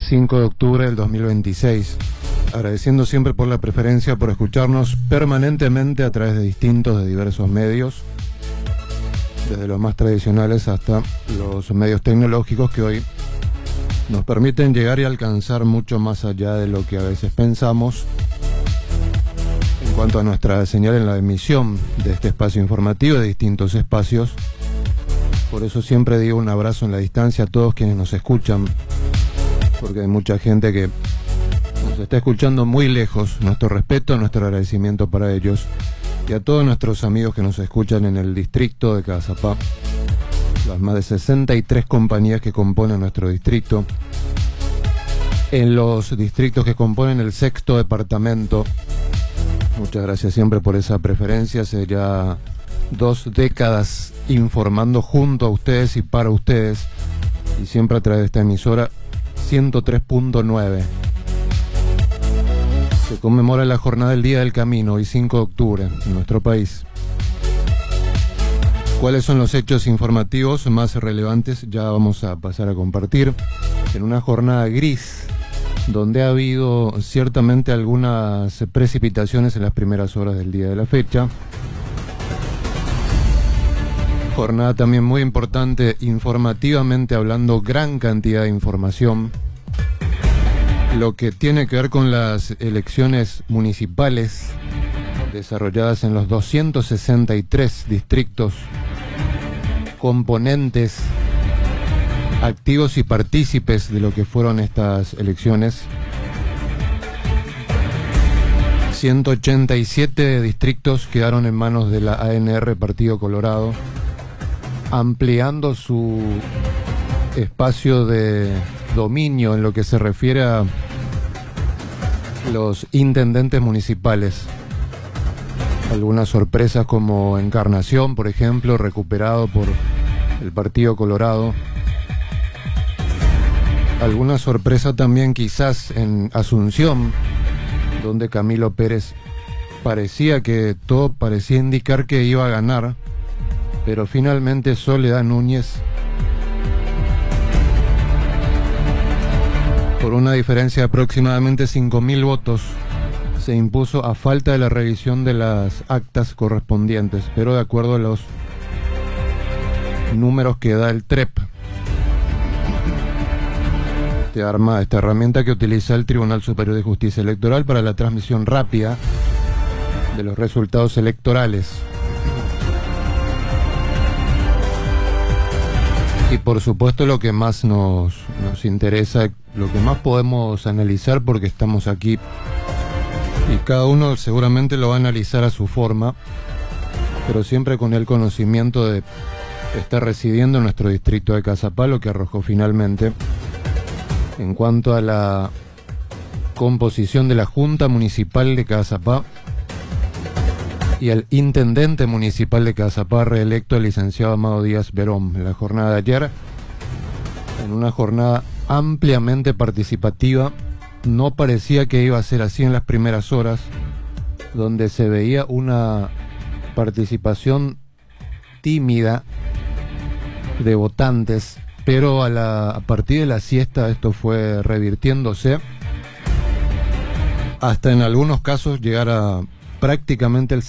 5 de octubre del 2026. Agradeciendo siempre por la preferencia, por escucharnos permanentemente a través de diversos medios, desde los más tradicionales hasta los medios tecnológicos que hoy nos permiten llegar y alcanzar mucho más allá de lo que a veces pensamos en cuanto a nuestra señal en la emisión de este espacio informativo, de distintos espacios. Por eso siempre digo un abrazo en la distancia a todos quienes nos escuchan, porque hay mucha gente que nos está escuchando muy lejos. Nuestro respeto, nuestro agradecimiento para ellos, y a todos nuestros amigos que nos escuchan en el distrito de Cazapá, las más de 63 compañías que componen nuestro distrito, en los distritos que componen el 6º departamento. Muchas gracias siempre por esa preferencia. Hace ya 2 décadas informando junto a ustedes y para ustedes, y siempre a través de esta emisora 103.9. Se conmemora la jornada del Día del Camino, hoy 5 de octubre, en nuestro país. ¿Cuáles son los hechos informativos más relevantes? Ya vamos a pasar a compartir. En una jornada gris, donde ha habido ciertamente algunas precipitaciones en las primeras horas del día de la fecha. Jornada también muy importante informativamente hablando, gran cantidad de información. Lo que tiene que ver con las elecciones municipales desarrolladas en los 263 distritos componentes, activos y partícipes de lo que fueron estas elecciones. 187 distritos quedaron en manos de la ANR Partido Colorado, ampliando su espacio de dominio en lo que se refiere a los intendentes municipales. Algunas sorpresas como Encarnación, por ejemplo, recuperado por el Partido Colorado. Alguna sorpresa también quizás en Asunción, donde Camilo Pérez todo parecía indicar que iba a ganar, pero finalmente Soledad Núñez, por una diferencia de aproximadamente 5.000 votos, se impuso a falta de la revisión de las actas correspondientes, pero de acuerdo a los números que da el TREP, esta herramienta que utiliza el Tribunal Superior de Justicia Electoral para la transmisión rápida de los resultados electorales. Y por supuesto lo que más nos interesa, lo que más podemos analizar, porque estamos aquí y cada uno seguramente lo va a analizar a su forma, pero siempre con el conocimiento de estar residiendo en nuestro distrito de Cazapá, lo que arrojó finalmente en cuanto a la composición de la Junta Municipal de Cazapá y el intendente municipal de Cazapá reelecto, el licenciado Amado Díaz Verón. En la jornada de ayer, en una jornada ampliamente participativa, no parecía que iba a ser así en las primeras horas, donde se veía una participación tímida de votantes, pero a partir de la siesta esto fue revirtiéndose, hasta en algunos casos llegar a prácticamente el